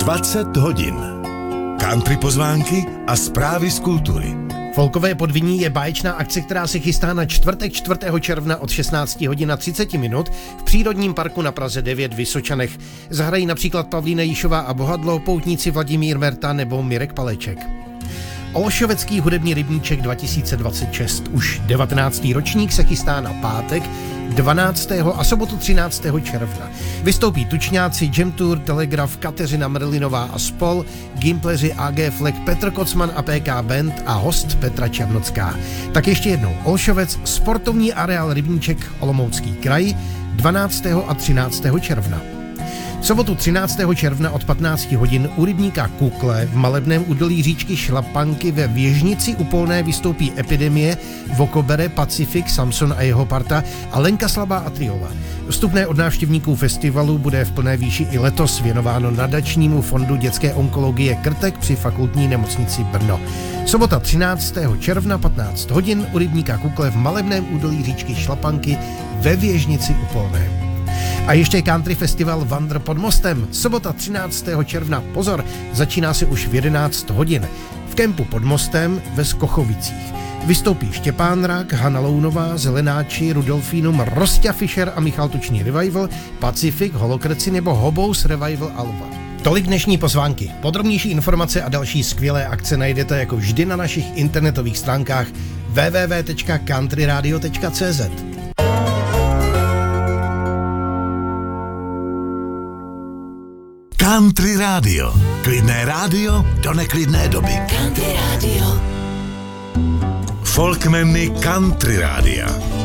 20 hodin. Country pozvánky a zprávy z kultury. Folkové podviní je báječná akce, která se chystá na čtvrtek 4. června od 16 hodin a 30 minut v přírodním parku na Praze 9 v Vysočanech. Zahrají například Pavlína Jíšová a Bohadlo, poutníci Vladimír Merta nebo Mirek Paleček. Olšovecký hudební rybníček 2026. Už 19. ročník se chystá na pátek 12. a sobotu 13. června. Vystoupí tučňáci Jam Tour, Telegraf, Kateřina Mrlinová a spol, gimpleři AG Fleck, Petr Kocman a PK Band a host Petra Černocká. Tak ještě jednou Olšovec, sportovní areál rybníček, Olomoucký kraj, 12. a 13. června. V sobotu 13. června od 15 hodin u rybníka Kukle v malebném údolí říčky Šlapanky ve Věžnici u Polné vystoupí Epidemie, Vokobere, Pacific, Samson a jeho parta a Lenka Slabá a Triola. Vstupné od návštěvníků festivalu bude v plné výši i letos věnováno nadačnímu fondu dětské onkologie Krtek při fakultní nemocnici Brno. Sobota 13. června 15 hodin u rybníka Kukle v malebném údolí říčky Šlapanky ve Věžnici u Polné. A ještě country festival Vandr pod mostem. Sobota 13. června, pozor, začíná se už v 11 hodin. V kempu pod mostem ve Skochovicích. Vystoupí Štěpán Rak, Hana Lounová, Zelenáči, Rudolfínum, Rostia Fischer a Michal Tučný Revival, Pacific, Holokreci nebo Hobous Revival Alva. Tolik dnešní pozvánky. Podrobnější informace a další skvělé akce najdete jako vždy na našich internetových stránkách www.countryradio.cz. Country Radio. Klidné rádio do neklidné doby. Country Radio. Folkmeny Country Rádia.